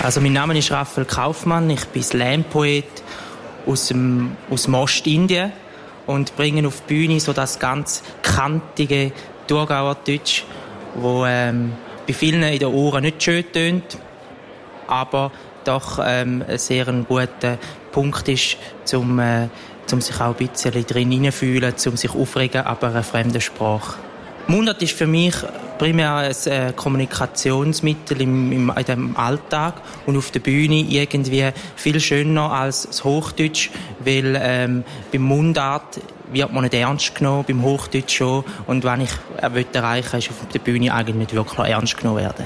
Also mein Name ist Raphael Kaufmann, ich bin Slam-Poet aus Ostindien und bringe auf die Bühne so das ganz kantige Thurgauer Deutsch, wo bei vielen in den Ohren nicht schön tönt, aber doch ein sehr guter Punkt ist, um sich auch ein bisschen drin hineinzufühlen, um sich aufregen, aber eine fremde Sprache. Mundart ist für mich primär ein Kommunikationsmittel in dem Alltag und auf der Bühne irgendwie viel schöner als das Hochdeutsch, weil beim Mundart wird man nicht ernst genommen, beim Hochdeutsch schon. Und wenn ich erreichen will, ist auf der Bühne eigentlich nicht wirklich ernst genommen werden.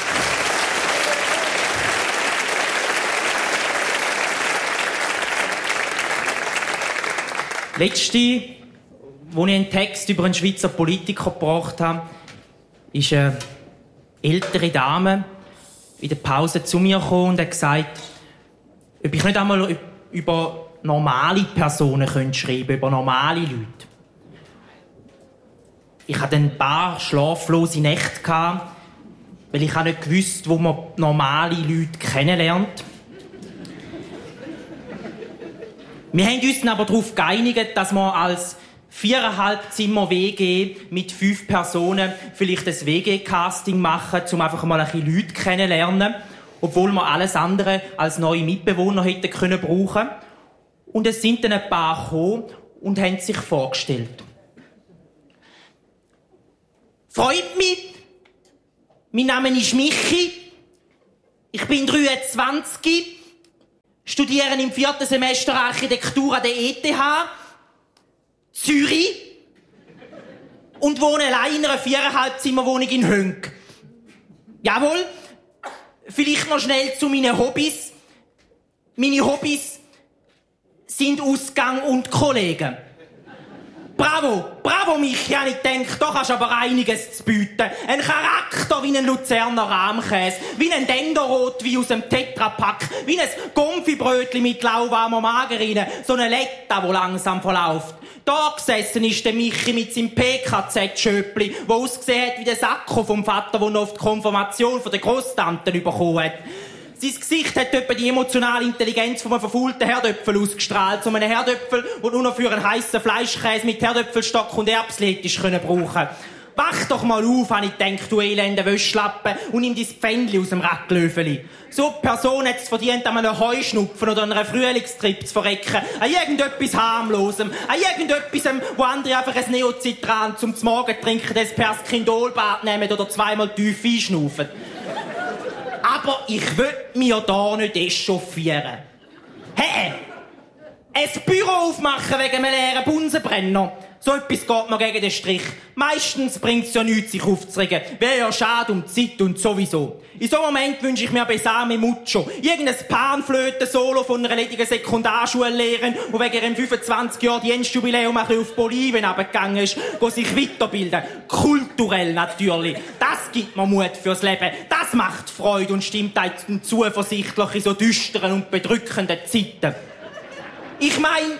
Letzte, wo ich einen Text über einen Schweizer Politiker gebracht habe, ist eine ältere Dame in der Pause zu mir gekommen und hat gesagt, ob ich nicht einmal über normale Personen schreiben könnte, über normale Leute. Ich hatte ein paar schlaflose Nächte, weil ich nicht gewusst, wo man normale Leute kennenlernt. Wir haben uns aber darauf geeinigt, dass wir als 4,5 Zimmer WG mit 5 Personen vielleicht ein WG-Casting machen, um einfach mal ein bisschen Leute kennenlernen, obwohl wir alles andere als neue Mitbewohner hätten können brauchen. Und es sind dann ein paar gekommen und haben sich vorgestellt. Freut mich, mein Name ist Michi, ich bin 23, studiere im 4. Semester Architektur an der ETH, Zürich und wohne allein in einer 4,5 Zimmerwohnung in Hönk. Jawohl, vielleicht noch schnell zu meinen Hobbys. Meine Hobbys sind Ausgang und Kollegen. Bravo, bravo Michi, habe ich gedacht, da kannst du aber einiges zu bieten. Ein Charakter wie ein Luzerner Rahmkäse, wie ein Dendorot wie aus dem Tetrapack, wie ein Gomfibrötli mit lauwarmer Margarine, so eine Letta, wo langsam verläuft. Da gesessen ist der Michi mit seinem PKZ-Schöppli, der ausgesehen hat wie der Sakko vom Vater, der noch auf die Konfirmation von der Grosstante bekommen hat. Sein Gesicht hat etwa die emotionale Intelligenz von einem verfaulten Herdöpfel ausgestrahlt. So einen Herdöpfel, den du nur für einen heissen Fleischkäse mit Herdöpfelstock und Erbsli hättest brauchen können. Wach doch mal auf, habe ich gedacht, du elende Wäschlappe, und nimm dein Pfändli aus dem Racklöfeli. So eine Person hat es verdient, an einem Heuschnupfen oder an einer Frühlingstrippe zu verrecken. An irgendetwas harmlosem. An irgendetwas, wo andere einfach ein Neocitran zum Morgen trinken, das Perskindolbad nehmen oder zweimal tief einschnaufen. Aber ich will mich ja da nicht echauffieren. Hey, ein Büro aufmachen wegen einem leeren Bunsenbrenner. So etwas geht mir gegen den Strich. Meistens bringt es ja nichts, sich aufzuregen. Wäre ja schade um die Zeit und sowieso. In so einem Moment wünsche ich mir Besame Mucho. Irgendein Panflöten-Solo von einer ledigen Sekundarschullehrerin, die wegen ihrem 25 Jahre Dienstjubiläum ein bisschen auf Bolivien abgegangen ist, go sich weiterbilden. Kulturell natürlich. Das gibt mir Mut fürs Leben. Das macht Freude und stimmt einem zuversichtlich in so düsteren und bedrückenden Zeiten. Ich meine,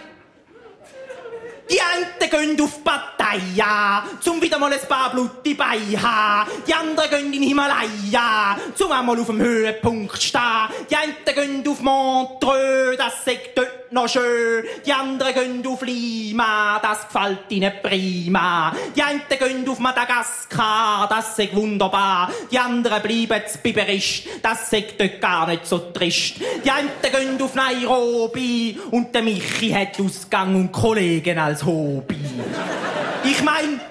die einen gehen auf Partei, ja, zum wieder mal ein paar blutige Beine haben. Die anderen gehen in den Himalaya, zum einmal auf dem Höhepunkt stehen. Die einen gehen auf Montreux, das sagt dort noch schön. Die anderen gehen auf Lima, das gefällt ihnen prima. Die einen gehen auf Madagaskar, das sagt wunderbar. Die anderen bleiben zu Biberist, das sagt dort gar nicht so trist. Die einen gehen auf Nairobi und der Michi hat Ausgang und Kollegen als Hobby. Ich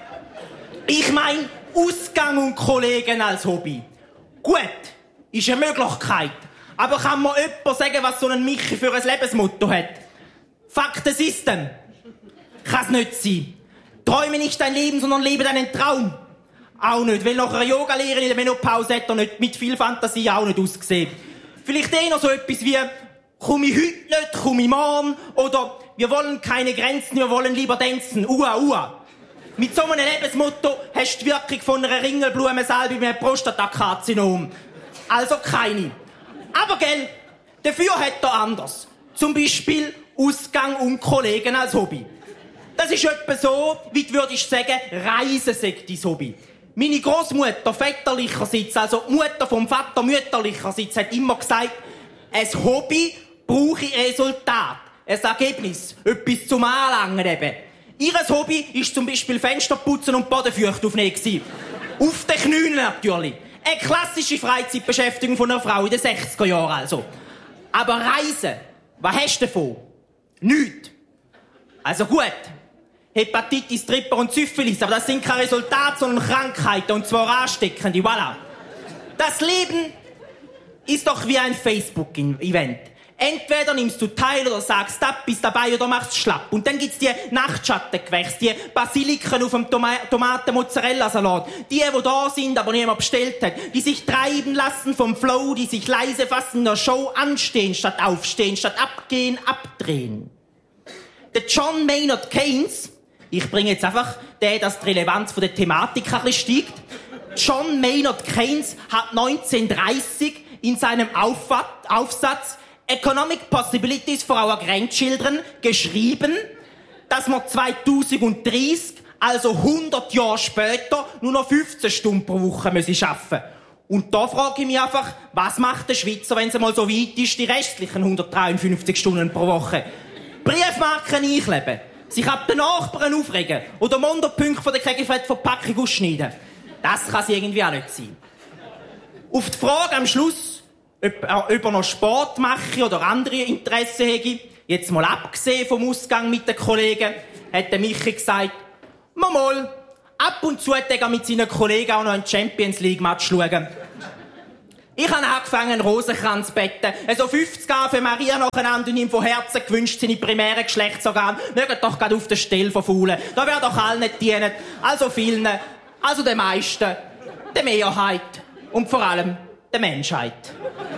mein Ausgang und Kollegen als Hobby. Gut, ist eine Möglichkeit. Aber kann mir jemand sagen, was so ein Michi für ein Lebensmotto hat? Fuck the system. Kann's nicht sein. Träume nicht dein Leben, sondern lebe deinen Traum. Auch nicht, weil nach einer Yoga-Lehrerin in der Menopause hat er nicht mit viel Fantasie auch nicht ausgesehen. Vielleicht noch so etwas wie, komm ich heute nicht, komm ich morgen, oder wir wollen keine Grenzen, wir wollen lieber tanzen, ua. Mit so einem Lebensmotto hast du die Wirkung von einer Ringelblumensalbe mit einem Prostatakarzinom. Also keine. Aber gell, dafür hat er anders. Zum Beispiel Ausgang und Kollegen als Hobby. Das ist etwa so, wie du würdest sagen, Reisen sei dein Hobby. Meine Großmutter väterlicherseits, also die Mutter vom Vater mütterlicherseits, hat immer gesagt, ein Hobby brauche Resultat, ein Ergebnis, etwas zum Anlangen eben. Ihres Hobby war zum Beispiel Fensterputzen und Bodenfeucht aufnehmen. Auf den Knien natürlich. Eine klassische Freizeitbeschäftigung von einer Frau in den 60er Jahren also. Aber Reisen, was hast du davon? Nichts. Also gut. Hepatitis, Tripper und Syphilis, aber das sind keine Resultate, sondern Krankheiten, und zwar ansteckende, voilà. Das Leben ist doch wie ein Facebook-Event. Entweder nimmst du teil oder sagst ab, bist dabei oder machst schlapp. Und dann gibt's die Nachtschattengewächse, die Basiliken auf dem Tomaten-Mozzarella-Salat. Die da sind, aber niemand bestellt hat. Die sich treiben lassen vom Flow, die sich leise fassen in der Show, anstehen statt aufstehen, statt abgehen, abdrehen. Der John Maynard Keynes, ich bringe jetzt einfach dass die Relevanz von der Thematik ein bisschen steigt. John Maynard Keynes hat 1930 in seinem Aufsatz Economic Possibilities for Our Grandchildren geschrieben, dass wir 2030, also 100 Jahre später, nur noch 15 Stunden pro Woche arbeiten müssen. Und da frage ich mich einfach, was macht der Schweizer, wenn es mal so weit ist, die restlichen 153 Stunden pro Woche? Briefmarken einkleben, sich ab den Nachbarn aufregen oder Mondopunkte von der Kegelfett-Verpackung ausschneiden. Das kann es irgendwie auch nicht sein. Auf die Frage am Schluss, ob er noch Sport mache oder andere Interessen hätte, jetzt mal abgesehen vom Ausgang mit den Kollegen, hat der Michi gesagt, mal, ab und zu hat er mit seinen Kollegen auch noch einen Champions-League-Match schauen. Ich habe angefangen, einen Rosenkranz zu betten. Also 50 Ave Maria nacheinander und ihm von Herzen gewünscht, seine primären Geschlechtsorgane mögen doch gerade auf der Stelle verfaulen. Da wäre doch allen nicht dienen. Also vielen, also den meisten, der Mehrheit und vor allem der Menschheit.